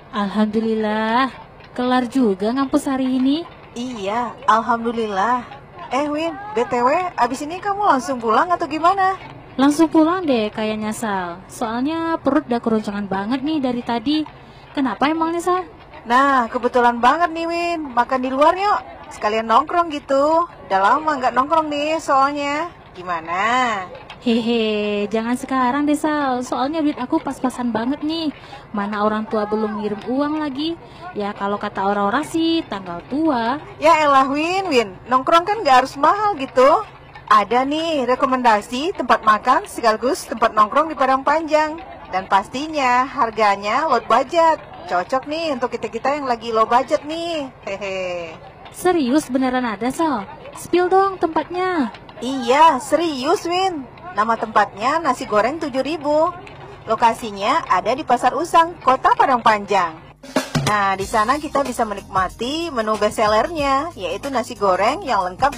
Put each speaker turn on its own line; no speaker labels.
Alhamdulillah, kelar juga ngampus hari ini.
Iya, alhamdulillah. Win, BTW, abis ini kamu langsung pulang atau gimana?
Langsung pulang deh kayaknya Sal. Soalnya perut udah keroncongan banget nih dari tadi. Kenapa emangnya Sal?
Nah, kebetulan banget nih Win, makan di luar yuk. Sekalian nongkrong gitu. Udah lama nggak nongkrong nih soalnya. Gimana?
Hehe, jangan sekarang deh Sal. Soalnya duit aku pas-pasan banget nih. Mana orang tua belum ngirim uang lagi. Ya kalau kata orang-orang sih tanggal tua.
Ya elah Win, nongkrong kan nggak harus mahal gitu. Ada nih rekomendasi tempat makan sekaligus tempat nongkrong di Padang Panjang. Dan pastinya harganya low budget. Cocok nih untuk kita-kita yang lagi low budget nih. Hehe.
Serius beneran ada Sal? Spill dong tempatnya.
Iya, serius Win. Nama tempatnya Nasi Goreng 7.000. Lokasinya ada di Pasar Usang, Kota Padang Panjang. Nah, di sana kita bisa menikmati menu bestsellernya, yaitu nasi goreng yang lengkap